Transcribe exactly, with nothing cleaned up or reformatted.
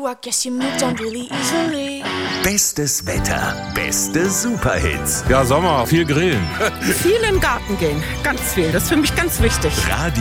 you, I guess you moved on really easily. Bestes Wetter, beste Superhits. Ja, Sommer, viel grillen. Viel im Garten gehen, ganz viel, das ist für mich ganz wichtig. Radio